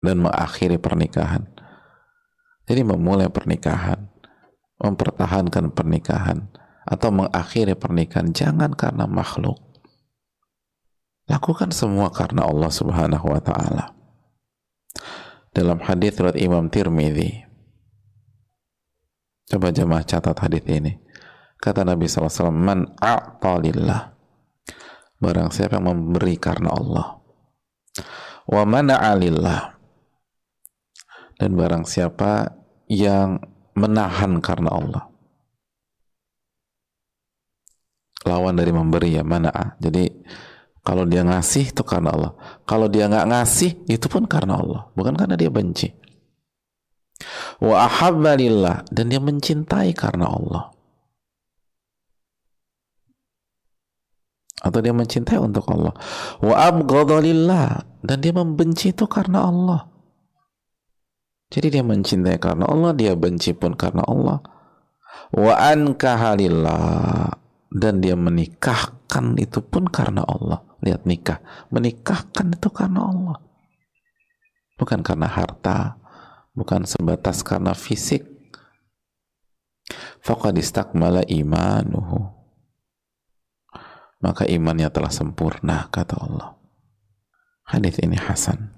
dan mengakhiri pernikahan. Jadi memulai pernikahan, mempertahankan pernikahan, atau mengakhiri pernikahan jangan karena makhluk. Lakukan semua karena Allah Subhanahu wa taala. Dalam hadis riwayat Imam Tirmidzi, coba jemaah catat hadis ini. Kata Nabi SAW, man a'ta lillah, barang siapa yang memberi karena Allah, wa mana'a lillah, dan barang siapa yang menahan karena Allah. Lawan dari memberi ya, mana'a. Jadi kalau dia ngasih itu karena Allah, kalau dia nggak ngasih itu pun karena Allah, bukan karena dia benci. Wa ahabba lillah, dan dia mencintai karena Allah, atau dia mencintai untuk Allah. Wa abghadha lillah, dan dia membenci itu karena Allah. Jadi dia mencintai karena Allah, dia benci pun karena Allah. Wa ankaha lillah, dan dia menikahkan itu pun karena Allah. Lihat, nikah, menikahkan itu karena Allah, bukan karena harta, bukan sebatas karena fisik. Faqad istakmala imanuhu, maka imannya telah sempurna, kata Allah. Hadis ini hasan.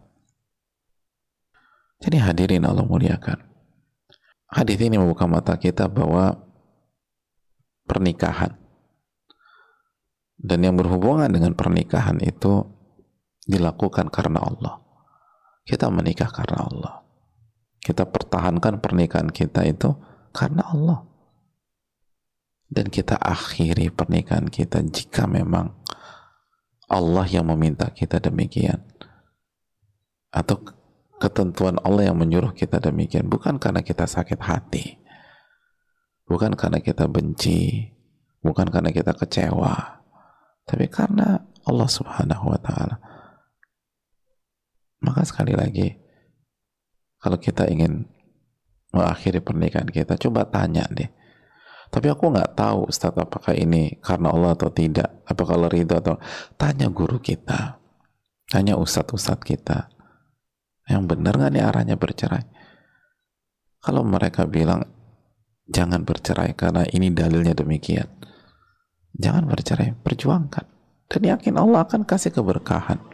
Jadi hadirin Allah muliakan, hadis ini membuka mata kita bahwa pernikahan dan yang berhubungan dengan pernikahan itu dilakukan karena Allah. Kita menikah karena Allah, kita pertahankan pernikahan kita itu karena Allah, dan kita akhiri pernikahan kita jika memang Allah yang meminta kita demikian, atau ketentuan Allah yang menyuruh kita demikian, bukan karena kita sakit hati, bukan karena kita benci, bukan karena kita kecewa, tapi karena Allah Subhanahu wa taala. Maka sekali lagi, kalau kita ingin mengakhiri pernikahan kita, coba tanya deh. Tapi aku nggak tahu Ustaz, apakah ini karena Allah atau tidak, apa kalau ridho atau, tanya guru kita, tanya ustadz-ustadz kita, yang benar nggak nih arahnya bercerai. Kalau mereka bilang jangan bercerai karena ini dalilnya demikian, jangan bercerai, perjuangkan, dan yakin Allah akan kasih keberkahan.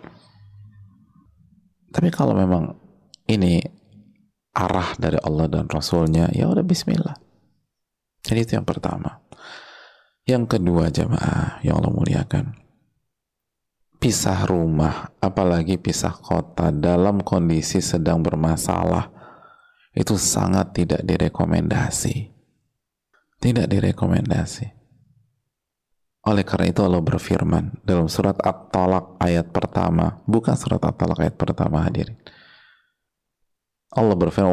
Tapi kalau memang ini arah dari Allah dan Rasulnya, ya udah bismillah. Jadi itu yang pertama. Yang kedua, jamaah yang Allah muliakan, pisah rumah, apalagi pisah kota dalam kondisi sedang bermasalah, itu sangat tidak direkomendasi. Tidak direkomendasi. Oleh karena itu Allah berfirman dalam surat At-Talaq ayat pertama, bukan surat At-Talaq ayat pertama, hadirin. Allah berfirman,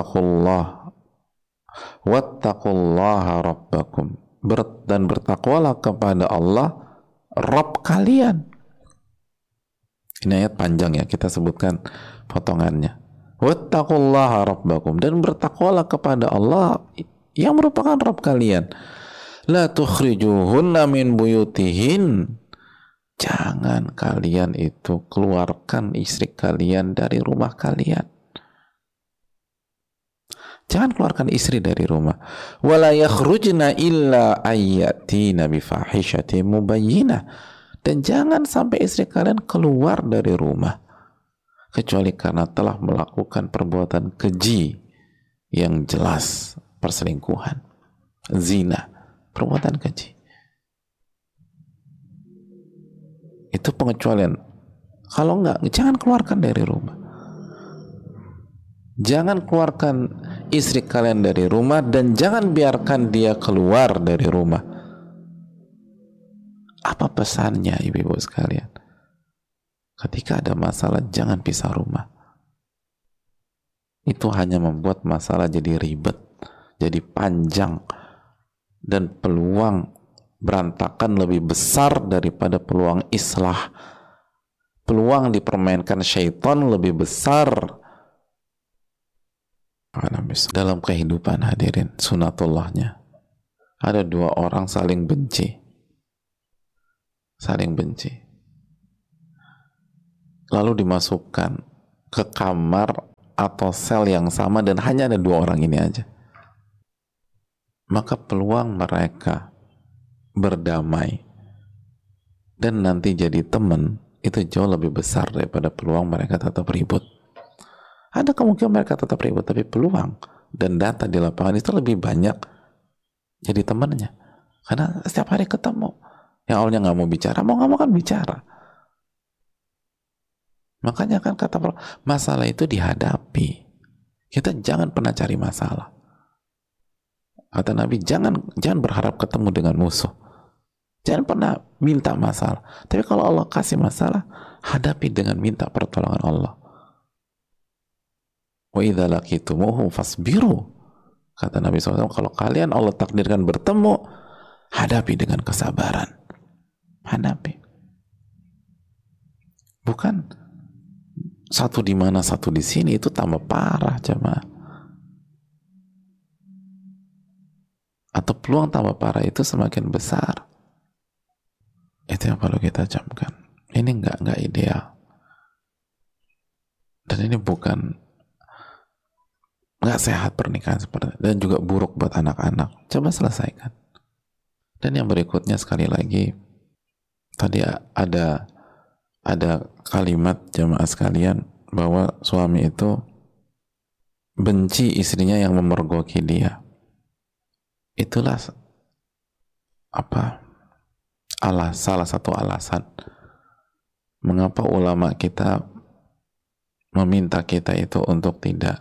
wattaqullaha rabbakum, dan bertakwalah kepada Allah Rabb kalian. Ini ayat panjang ya, kita sebutkan potongannya. Wattaqullaha rabbakum, dan bertakwalah kepada Allah yang merupakan Rabb kalian. La tukhrijuhunna min buyutihin, jangan kalian itu keluarkan istri kalian dari rumah kalian. Jangan keluarkan istri dari rumah. Wala yakhrujna illa ayyatina bifahishatin mubayyinah, dan jangan sampai istri kalian keluar dari rumah kecuali karena telah melakukan perbuatan keji yang jelas, perselingkuhan, zina, perbuatan keji. Itu pengecualian. Kalau enggak, jangan keluarkan dari rumah. Jangan keluarkan istri kalian dari rumah, dan jangan biarkan dia keluar dari rumah. Apa pesannya, ibu-ibu sekalian? Ketika ada masalah, jangan pisah rumah. Itu hanya membuat masalah jadi ribet, jadi panjang, dan peluang berantakan lebih besar daripada peluang islah. Peluang dipermainkan syaitan lebih besar. Dalam kehidupan, hadirin, sunatullahnya, ada dua orang saling benci, lalu dimasukkan ke kamar atau sel yang sama dan hanya ada dua orang ini aja, maka peluang mereka berdamai dan nanti jadi teman itu jauh lebih besar daripada peluang mereka tetap ribut. Ada kemungkinan mereka tetap ribut, tapi peluang dan data di lapangan itu lebih banyak jadi temannya, karena setiap hari ketemu. Yang awalnya nggak mau bicara, mau nggak mau kan bicara. Makanya kan kata masalah itu dihadapi. Kita jangan pernah cari masalah. Kata Nabi, jangan berharap ketemu dengan musuh. Jangan pernah minta masalah. Tapi kalau Allah kasih masalah, hadapi dengan minta pertolongan Allah. Wa idza laqitumuhum fasbiru. Kata Nabi SAW, kalau kalian Allah takdirkan bertemu, hadapi dengan kesabaran. Hadapi. Bukan satu di mana satu di sini, itu tambah parah jemaah. Atau peluang tambah parah itu semakin besar. Itu yang perlu kita camkan. Ini nggak ideal. Dan ini bukan, nggak sehat pernikahan seperti itu, dan juga buruk buat anak-anak. Coba selesaikan. Dan yang berikutnya sekali lagi, tadi ada kalimat jamaah sekalian bahwa suami itu benci istrinya yang memergoki dia. Itulah salah satu alasan mengapa ulama kita meminta kita itu untuk tidak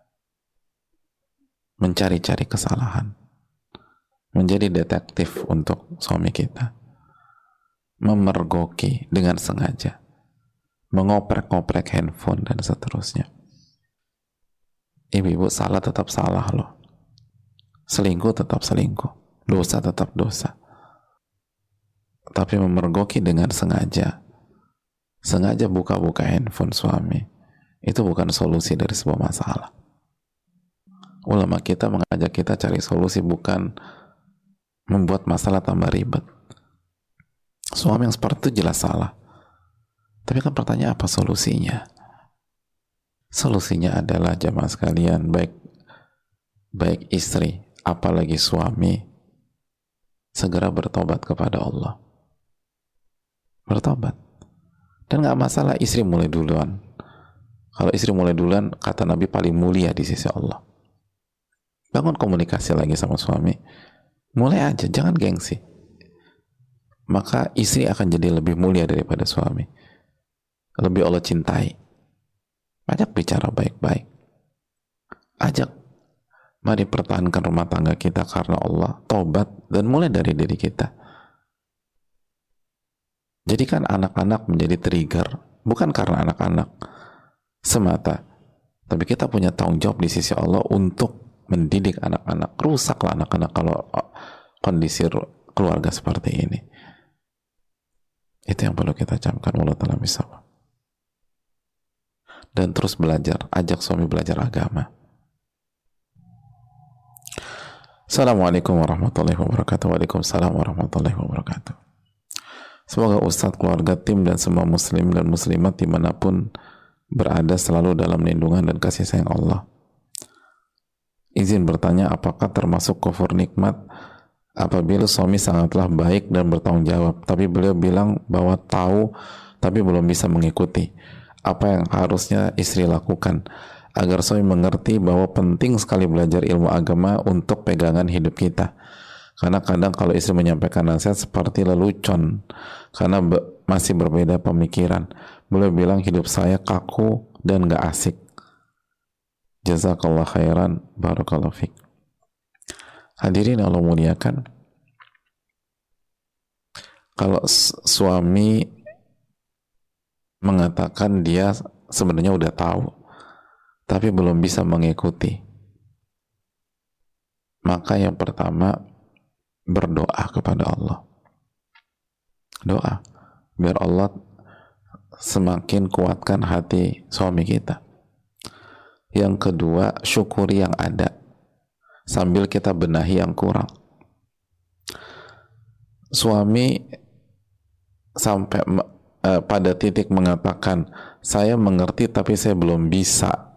mencari-cari kesalahan, menjadi detektif untuk suami kita, memergoki dengan sengaja, mengoprek-ngoprek handphone dan seterusnya. Ibu-ibu, salah tetap salah loh, selingkuh tetap selingkuh, dosa tetap dosa. Tapi memergoki dengan sengaja buka-buka handphone suami, itu bukan solusi dari sebuah masalah. Ulama kita mengajak kita cari solusi, bukan membuat masalah tambah ribet. Suami yang seperti itu jelas salah, tapi kan pertanyaan apa solusinya? Solusinya adalah jamaah sekalian, baik istri apalagi suami, segera bertobat kepada Allah. Bertobat. Dan gak masalah istri mulai duluan. Kalau istri mulai duluan, kata Nabi, paling mulia di sisi Allah. Bangun komunikasi lagi sama suami, mulai aja, jangan gengsi. Maka istri akan jadi lebih mulia daripada suami, lebih Allah cintai. Ajak bicara baik-baik, ajak, mari pertahankan rumah tangga kita karena Allah, tobat, dan mulai dari diri kita. Jadikan anak-anak menjadi trigger, bukan karena anak-anak semata, tapi kita punya tanggung jawab di sisi Allah untuk mendidik anak-anak. Rusaklah anak-anak kalau kondisi keluarga seperti ini. Itu yang perlu kita camkan. Allah Ta'ala misal. Dan terus belajar, ajak suami belajar agama. Assalamualaikum warahmatullahi wabarakatuh. Waalaikumsalam warahmatullahi wabarakatuh. Semoga Ustadz, keluarga, tim, dan semua muslim dan muslimat dimanapun berada selalu dalam lindungan dan kasih sayang Allah. Izin bertanya, apakah termasuk kufur nikmat apabila suami sangatlah baik dan bertanggung jawab, tapi beliau bilang bahwa tahu tapi belum bisa mengikuti? Apa yang harusnya istri lakukan agar suami mengerti bahwa penting sekali belajar ilmu agama untuk pegangan hidup kita? Karena kadang kalau istri menyampaikan nasihat seperti lelucon karena masih berbeda pemikiran. Beliau bilang hidup saya kaku dan gak asik. Jazakallah khairan, barakallahu fiik. Hadirin Allah muliakan, kalau suami mengatakan dia sebenarnya udah tahu tapi belum bisa mengikuti, maka yang pertama berdoa kepada Allah. Doa biar Allah semakin kuatkan hati suami kita. Yang kedua, syukuri yang ada sambil kita benahi yang kurang. Suami sampai pada titik mengatakan saya mengerti tapi saya belum bisa,